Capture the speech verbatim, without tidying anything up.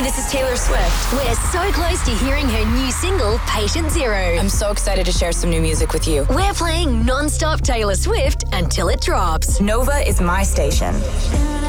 this is Taylor Swift. We're so close to hearing her new single, Patient Zero. I'm so excited to share some new music with you. We're playing non-stop Taylor Swift until it drops. Nova is my station.